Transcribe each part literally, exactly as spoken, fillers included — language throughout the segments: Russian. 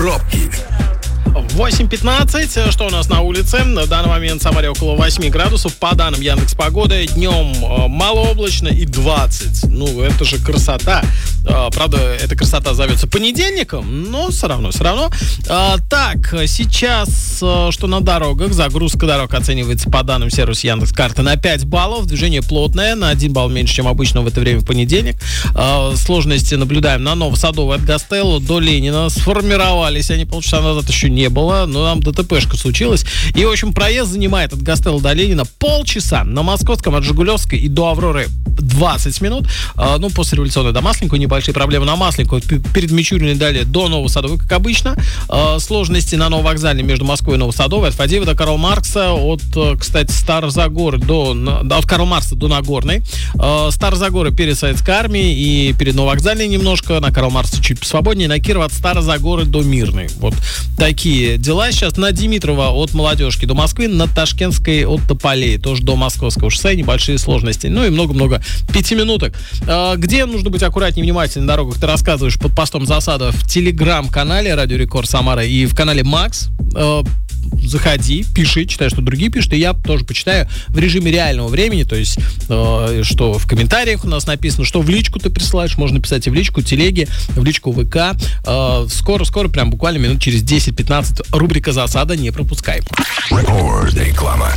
пробки. восемь пятнадцать, что у нас на улице? В данный момент в Самаре около восемь градусов. По данным Яндекс.Погоды, днем малооблачно и двадцать. Ну, это же красота. Правда, эта красота зовется понедельником, но все равно, все равно. Так, сейчас, что на дорогах? Загрузка дорог оценивается по данным сервиса Яндекс.Карты на пять баллов. Движение плотное, на один балл меньше, чем обычно в это время в понедельник. Сложности наблюдаем на Новосадовой от Гастелло до Ленина. Сформировались они полчаса назад, еще не было, но там ДТПшка случилась. И, в общем, проезд занимает от Гастелло до Ленина полчаса. На Московском от Жигулевской и до Авроры двадцать минут. А, ну, после революционной до Масленького небольшие проблемы на Масленького. Перед Мичуриной далее до Новосадовой, как обычно. А, сложности на Нововокзальной между Москвой и Новосадовой. От Фадеева до Карла Маркса. От, кстати, Старозагора до... От Карла Маркса до Нагорной. А, Старозагора перед Советской армией и перед Нововокзальной немножко. На Карла Маркса чуть посвободнее. На Кирова от Старозагоры до Мирной. Вот такие дела. Сейчас на Димитрова от Молодежки до Москвы, на Ташкентской от Тополей, тоже до Московского шоссе, небольшие сложности. Ну и много-много пятиминуток. Где нужно быть аккуратнее и внимательнее на дорогах, ты рассказываешь под постом «Засада» в телеграм-канале Радио Рекорд Самара и в канале Макс. Заходи, пиши, читай, что другие пишут, и я тоже почитаю в режиме реального времени, то есть, э, что в комментариях у нас написано, что в личку ты присылаешь, можно писать и в личку телеги, в личку ВК. Э, скоро-скоро, прям буквально минут через десять-пятнадцать, рубрика «Засада», не пропускай. Реклама.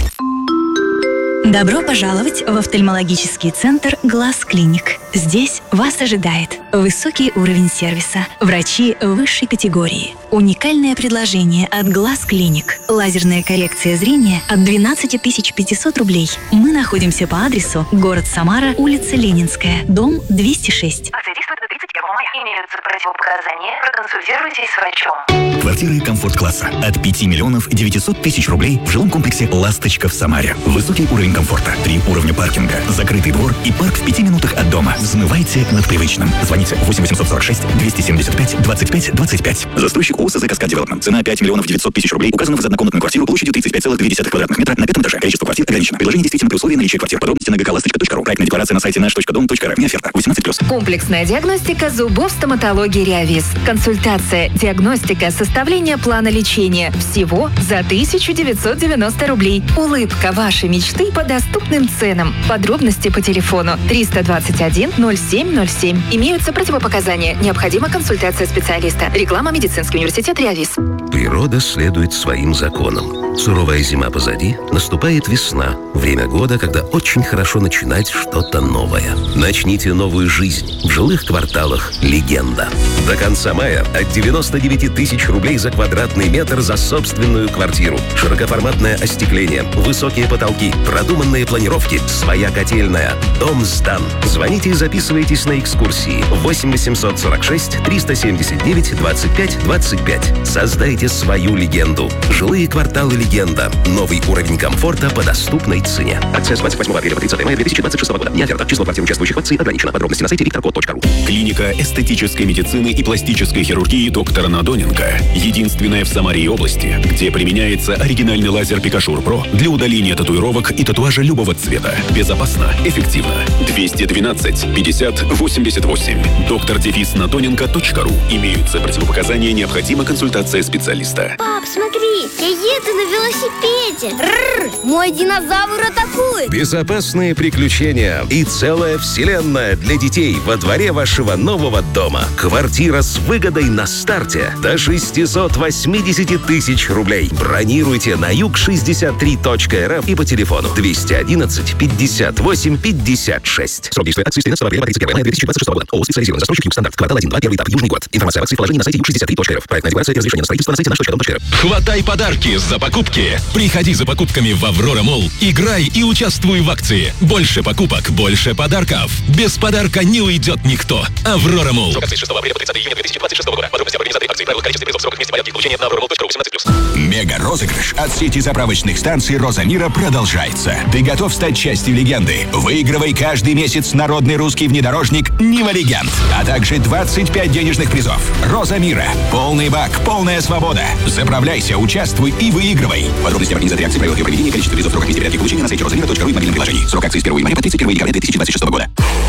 Добро пожаловать в офтальмологический центр «Глаз Клиник». Здесь вас ожидает высокий уровень сервиса, врачи высшей категории, уникальное предложение от «Глаз Клиник», лазерная коррекция зрения от двенадцать тысяч пятьсот рублей. Мы находимся по адресу город Самара, улица Ленинская, дом двести шесть. Акция действует до тридцать первого мая. Имеются противопоказания. Проконсультируйтесь с врачом. Квартиры комфорт-класса от пяти миллионов девятисот тысяч рублей в жилом комплексе «Ласточка» в Самаре. Высокий уровень комфорта, три уровня паркинга, закрытый двор и парк в пяти минутах от дома. Взмывайте над привычным. Звоните восемь восемьсот сорок шесть двести семьдесят пять двадцать пять двадцать пять. Застройщик ООО «СЗ Каскад Девелопмент». Цена пять миллионов девятьсот тысяч рублей. Указано в однокомнатную квартиру площадью тридцать пять целых две десятых квадратных метра на пятом этаже. Количество квартир ограничено. Приложение действительно при условии наличия квартир. Подробности на гэ ка ласточка точка ру. Проектная декларация на сайте наш точка дом точка эр эф. Не оферта. восемнадцать плюс. Комплексная диагностика зубов, стоматологии, Реавиз. Консультация, диагностика, составление плана лечения. Всего за тысяча девятьсот девяносто рублей. Улыбка вашей мечты по доступным ценам. Подробности по телефону триста двадцать один ноль семь ноль семь. Имеются противопоказания. Необходима консультация специалиста. Реклама. Медицинский университет Реавиз. Природа следует своим законам. Суровая зима позади, наступает весна. Время года, когда очень хорошо начинать что-то новое. Начните новую жизнь в жилых кварталах «Легенда». До конца мая от девяноста девяти тысяч рублей за квадратный метр за собственную квартиру. Широкоформатное остекление, высокие потолки, продуманные планировки, своя котельная. Дом сдан. Звоните и записывайтесь на экскурсии. восемь восемьсот сорок шесть триста семьдесят девять двадцать пять двадцать пять. Создайте свою легенду. Жилые кварталы «Легенда». Новый уровень комфорта по доступной цене. Акция с двадцать восьмого апреля по тридцатое мая две тысячи двадцать шестого года. Не оферта. Число квартир, участвующих в акции ограничено. Подробности на сайте викторкод точка ру. Клиника эстетической медицины и пластической хирургии доктора Надоненко. Единственная в Самаре и области, где применяется оригинальный лазер Пикашур Про для удаления татуировок и татуажа любого цвета. Безопасно, эффективно. двести двенадцать пятьдесят восемьдесят восемь. доктор дефис надоненко точка ру. Имеются противопоказания, необходима консультация специалиста. Пап, смотри, я еду на велосипеде. Рррр, мой динозавр атакует. Безопасные приключения и целая вселенная для детей во дворе вашего нового дома. Квартира с выгодой на старте до шестисот восьмидесяти тысяч рублей. Бронируйте на юг шестьдесят три точка эр эф и по телефону двести одиннадцать пятьдесят восемь пятьдесят шесть. Срок действия акции с тринадцатого апреля по тридцать первое мая две тысячи двадцать шестого года. ООО «Специализированный застройщик Юг Стандарт». Квартал один, два, первый этап, Южный город. Информация об акции в положении на сайте юг шестьдесят три точка эр эф. Проектная декларация и разрешение на строительство на сайте наш точка дом точка эр эф. Хватай подарки за покупки. Приходи за покупками в Аврора Молл. Играй и участвуй в акции. Больше покупок, больше подарков. Без подарка не уйдет никто. Аврора Молл. Срок акции с шестого апреля по тридцатое июня две тысячи двадцать шестого года. Подробности об организации акции, правила, количестве призов, сроках, месте, порядке получения на аврора молл точка ру. восемнадцать плюс. Мега-розыгрыш от сети заправочных станций «Роза Мира» продолжается. Ты готов стать частью легенды? Выигрывай каждый месяц народный русский внедорожник «Нива Легенд», а также двадцать пять денежных призов. «Роза Мира». Полный бак, полная свобода. Заправляйся, участвуй и выигрывай. Подробности об организации акции, правила ее проведения, количество призов, сроках, месте, порядке получения на сайте роза мира точка ру и в мобильном приложении. Срок акции с первого января по тридцать первого декабря две тысячи двадцать шестого года.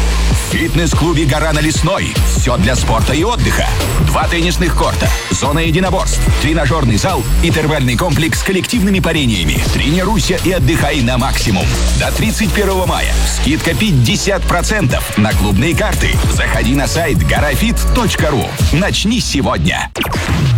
В фитнес-клубе «Гора на Лесной» все для спорта и отдыха. Два теннисных корта, зона единоборств, тренажерный зал, интервальный комплекс с коллективными парениями. Тренируйся и отдыхай на максимум. До тридцать первого мая скидка пятьдесят процентов на клубные карты. Заходи на сайт гора фит точка ру. Начни сегодня.